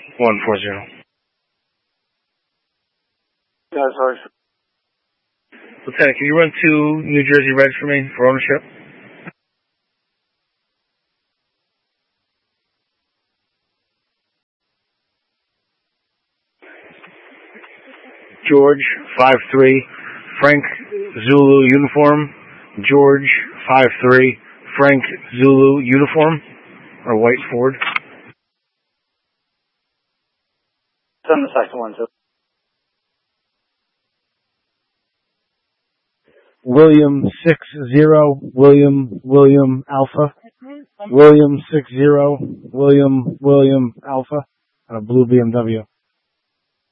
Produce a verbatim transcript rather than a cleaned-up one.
one four zero. Yeah, sorry. Lieutenant, can you run two New Jersey Reds for me for ownership? George, five three, Frank Zulu uniform. George, five three, Frank Zulu uniform, or white Ford. Send the second one, too. William six zero, William, William Alpha. William six zero, William, William Alpha, on a blue B M W.